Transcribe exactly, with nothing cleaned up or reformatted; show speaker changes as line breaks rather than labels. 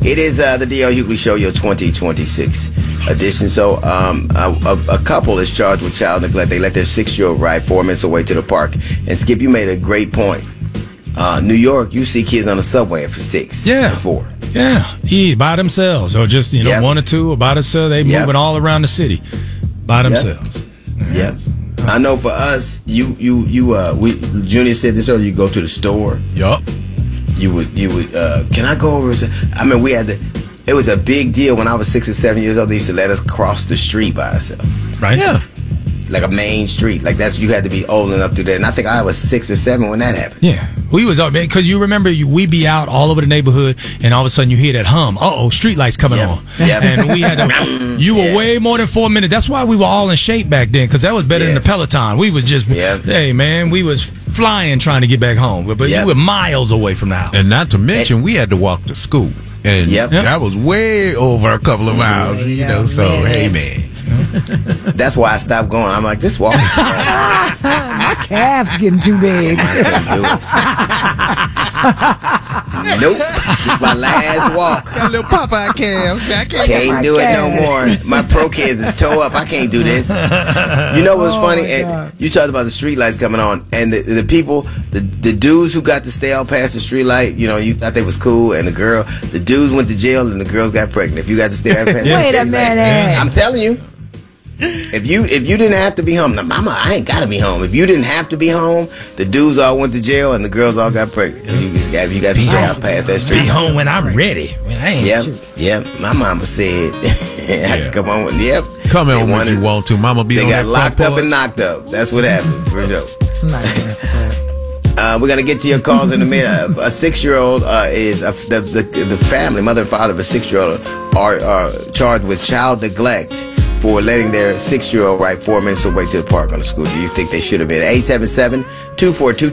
It is uh, the D L Hughley Show, your twenty twenty-six edition. So um, a, a, a couple is charged with child neglect. They let their six-year-old ride four minutes away to the park. And Skip, you made a great point. Uh, New York, you see kids on the subway for six
yeah.
and four.
Yeah, yeah, by themselves, or just you know yep. one or two, or by themselves. They yep. moving all around the city by themselves.
Yep. Yes. I know for us, you you you uh, we Junior said this earlier. You go to the store.
Yup.
You would you would. Uh, can I go over? I mean, we had to. It was a big deal when I was six or seven years old. They used to let us cross the street by ourselves.
Right.
Yeah.
Like a main street, like that's you had to be old enough to do that. And I think I was six or seven when that happened.
Yeah, we was out because you remember you, we be out all over the neighborhood, and all of a sudden you hear that hum. Uh oh, street lights coming
yep.
on.
Yep.
And we had to, you were yeah. way more than four minutes. That's why we were all in shape back then, because that was better yeah. than the Peloton. We was just, yep. hey man, we was flying trying to get back home, but, but yep. you were miles away from the house.
And not to mention, and, we had to walk to school, and
yep.
that was way over a couple of miles. You know, so hey man.
That's why I stopped going. I'm like, this walk is too bad.
My calf's getting too big.
I can't do it. Nope. This is my last walk.
Got little Popeye calves. I can't,
can't do it no more. My pro kids is toe up. I can't do this. You know what's oh funny? And you talked about the street lights coming on, and the, the people, the, the dudes who got to stay out past the street light, you know, you thought they was cool, and the girl, the dudes went to jail, and the girls got pregnant. If you got to stay out past
Wait
the
a
street
minute.
light, I'm telling you. If you if you didn't have to be home, now mama, I ain't gotta be home. If you didn't have to be home, the dudes all went to jail and the girls all got pregnant. You just got you got to stay out past that street.
Be home when I'm ready. When I ain't.
Yep, yep. My mama said, I can come on with. Yep,
come on when you want to. Mama be.
They
on
got
that
locked up and knocked up. That's what happened for sure. Uh, we're gonna get to your calls in a minute. A six-year-old uh, is uh, the, the the family, mother and father of a six-year-old are, are charged with child neglect for letting their six-year-old ride four minutes away to the park on the scooter. You think they should have been? eight seven seven, two four two